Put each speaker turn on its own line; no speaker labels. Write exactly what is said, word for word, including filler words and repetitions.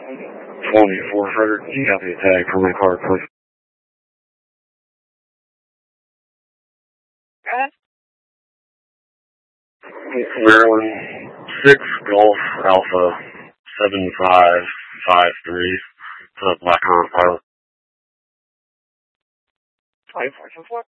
twenty-four Frederick, you got the tag for my car, please. Maryland six Golf Alpha seven five five three. Black Hawk Pilot.
twenty-four,